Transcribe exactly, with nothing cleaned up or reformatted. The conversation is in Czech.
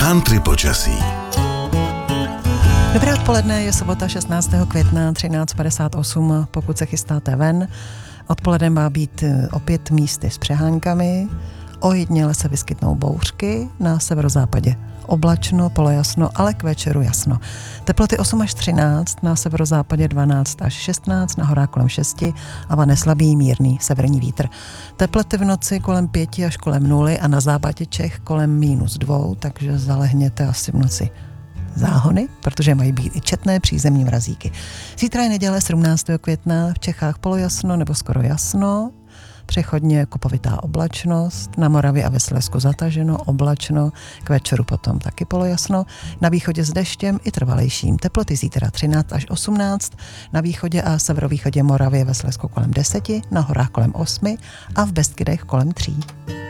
Country počasí. Dobré odpoledne, je sobota šestnáctého května třináct padesát osm. Pokud se chystáte ven, odpoledne má být opět místy s přeháňkami. Ojediněle se vyskytnou bouřky, na severozápadě oblačno, polojasno, ale k večeru jasno. Teploty osm až třináct, na severozápadě dvanáct až šestnáct, na horách kolem šest a vane slabý mírný severní vítr. Teploty v noci kolem pět až kolem nuly a na západě Čech kolem minus dvou, takže zalehněte asi v noci záhony, protože mají být i četné přízemní mrazíky. Zítra je neděle sedmnáctého května, v Čechách polojasno nebo skoro jasno, přechodně kupovitá oblačnost, na Moravě a ve Slezsku zataženo, oblačno, k večeru potom taky polojasno, na východě s deštěm i trvalejším. Teploty zítra třináct až osmnáct, na východě a severovýchodě Moravy ve Slezsku kolem deset, na horách kolem osm a v Beskydech kolem tři.